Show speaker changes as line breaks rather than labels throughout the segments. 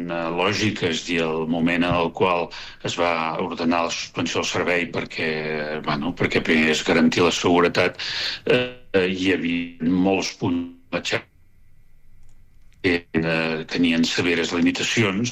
lògica, és a dir, el moment en el qual es va ordenar la suspensió del servei perquè primer es garantir la seguretat, hi havia molts punts que tenien severes limitacions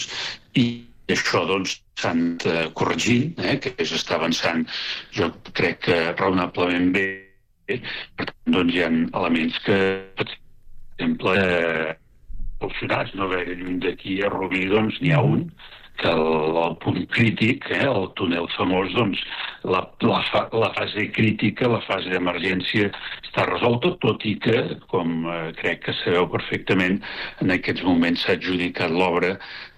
i això doncs s'han corregint, que s'està avançant, jo crec que raonablement bé. Per tant, doncs hi ha elements que, per exemple, funcionats, no gaire lluny d'aquí a Rubí, doncs n'hi ha un que el punt crític, el túnel famós, doncs la fase crítica, la fase d'emergència està resolta, tot i que, com crec que sabeu perfectament, en aquests moments s'ha adjudicat l'obra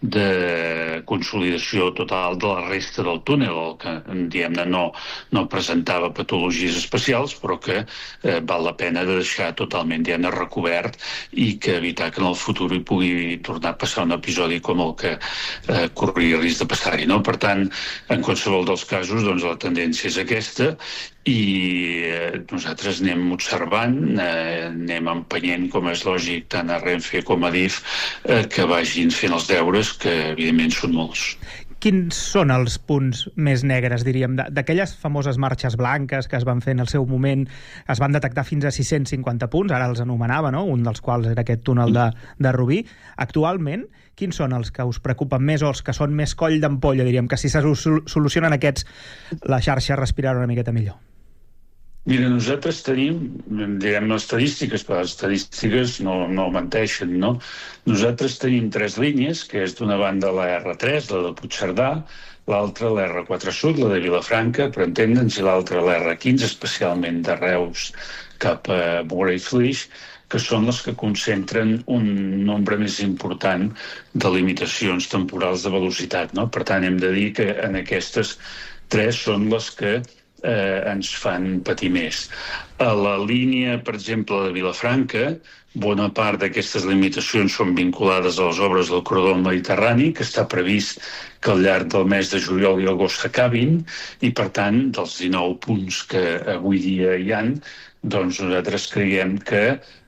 de consolidació total de la resta del túnel, el que, diguem-ne, no presentava patologies especials, però que val la pena de deixar totalment, diguem-ne, recobert i que evitar que en el futur hi pugui tornar a passar un episodi com el que corria risc de passar-hi, no? Per tant, en qualsevol dels casos, doncs la tendència és aquesta i nosaltres anem observant, anem empenyent, com és lògic, tant a Renfe com a DIF, que vagin fent els deures, que evidentment són molts.
Quins són els punts més negres, diríem, d'aquelles famoses marxes blanques que es van fer en el seu moment? Es van detectar fins a 650 punts, ara els anomenava, no? Un dels quals era aquest túnel de Rubí. Actualment, quins són els que us preocupen més o els que són més coll d'ampolla, diríem, que si se solucionen aquests, la xarxa respirarà una miqueta millor?
Mira, nosaltres tenim, diguem, estadístiques, però les estadístiques no menteixen, no? Nosaltres tenim 3 línies, que és d'una banda la R3, la de Puigcerdà, l'altra la R4 Sud, la de Vilafranca, per entendre'ns, i l'altra la R15, especialment de Reus cap a Mura i Flix, que són les que concentren un nombre més important de limitacions temporals de velocitat, no? Per tant, hem de dir que en aquestes 3 són les que ens fan patir més. A la línia, per exemple, de Vilafranca, bona part d'aquestes limitacions són vinculades a les obres del corredor mediterrani, que està previst que al llarg del mes de juliol i agost s'acabin, i per tant, dels 19 punts que avui dia hi ha, doncs nosaltres creiem que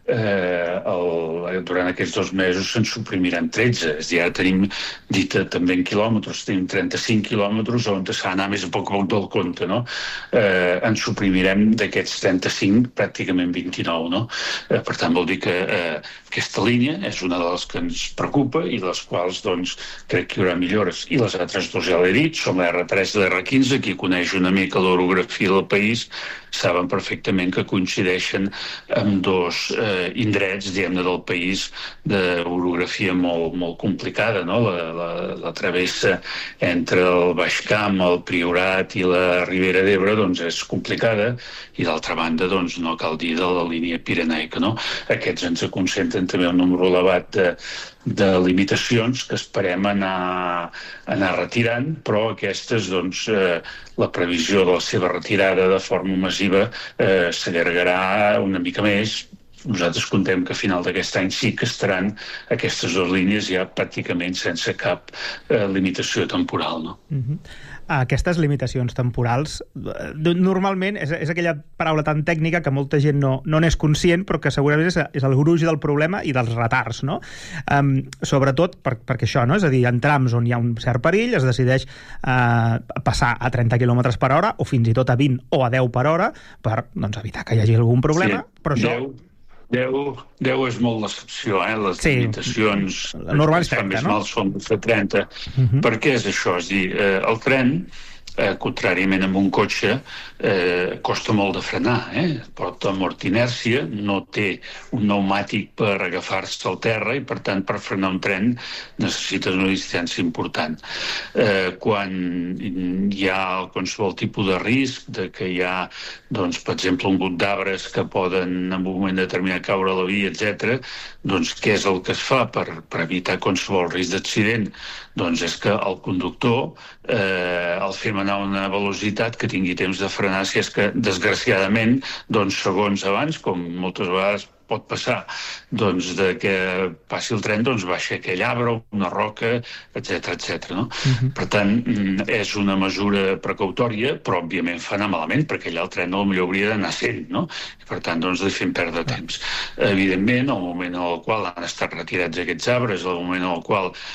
durant aquests 2 mesos se'n suprimiran 13. És a dir, ara tenim dita també en quilòmetres, tenim 35 quilòmetres on s'ha d'anar més a poc del compte, no? En suprimirem d'aquests 35 pràcticament 29, no? Per tant, vol dir que aquesta línia és una de les que ens preocupa i de les quals, doncs, crec que hi haurà millores. I les altres 2 ja l'he dit, són la R3 i la R15, qui coneix una mica l'orografia del país saben perfectament que coincideixen amb 2 indrets, diguem-ne, del país d'orografia molt complicada, no? La travessa entre el Baix Camp, el Priorat i la Ribera d'Ebre, doncs és complicada, i d'altra banda, doncs, no cal dir de la línia pirenaica, no? Aquests ens concentren també un número elevat de limitacions que esperem anar retirant, però aquestes, doncs, la previsió de la seva retirada de forma massiva s'allargarà una mica més. Nosaltres contem que a final d'aquest any sí que estaran aquestes 2 línies ja pràcticament sense cap limitació temporal, no?
Aquestes limitacions temporals, normalment és aquella paraula tan tècnica que molta gent no n'és conscient, però que segurament és el gruix del problema i dels retards, no? Sobretot perquè això, no? És a dir, en trams on hi ha un cert perill es decideix passar a 30 km per hora o fins i tot a 20 o a 10 per hora per, doncs, evitar que hi hagi algun problema,
sí,
però això...
10 és molt l'excepció, les limitacions
normal és 30,
que fan més mal són de 30. Per què és això? És a dir, el tren, contràriament amb un cotxe, costa molt de frenar, porta mort inèrcia, no té un pneumàtic per agafar-se al terra i, per tant, per frenar un tren necessites una distància important. Quan hi ha qualsevol tipus de risc, de que hi ha, doncs, per exemple, un grup d'arbres que poden en un moment determinat caure a la via, etc., doncs què és el que es fa per evitar qualsevol risc d'accident? Doncs és que el conductor el fem anar a una velocitat que tingui temps de frenar, si és que, desgraciadament, doncs, segons abans, com moltes vegades pot passar, doncs, de que passi el tren, doncs, baixa aquell arbre, una roca, etc. No? Per tant, és una mesura precautòria, però, òbviament, fa anar malament, perquè allà el tren potser hauria d'anar 100, no? I, per tant, doncs, deixem perdre temps. Evidentment, al moment en el qual han estat retirats aquests arbres, al moment en el qual